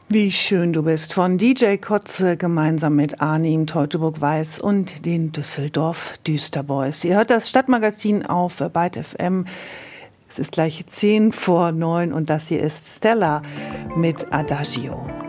Wie schön du bist von DJ Kotze gemeinsam mit Arnim Teutoburg-Weiß und den Düsseldorf Düsterboys. Ihr hört das Stadtmagazin auf Byte FM. Es ist gleich 8:50 und das hier ist Stella mit Adagio.